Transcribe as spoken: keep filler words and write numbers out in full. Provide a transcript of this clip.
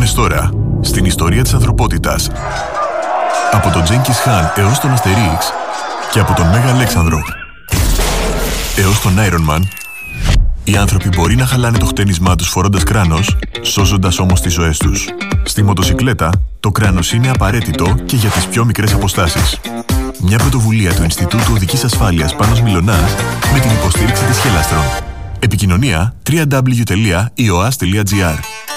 Μπαίνεις τώρα στην ιστορία της ανθρωπότητας. Από τον Τζένκις Χάν έως τον Αστερίξ και από τον Μέγα Αλέξανδρο έως τον Iron Man, οι άνθρωποι μπορεί να χαλάνε το χτένισμά τους φορώντας κράνος, σώζοντας όμως τις ζωές τους. Στη μοτοσικλέτα, το κράνος είναι απαραίτητο και για τις πιο μικρές αποστάσεις. Μια πρωτοβουλία του Ινστιτούτου Οδικής Ασφάλειας Πάνος Μιλωνάς με την υποστήριξη της Χελάστρον. Επικοινωνία double-u double-u double-u τελεία ι ο ας τελεία τζι άρ.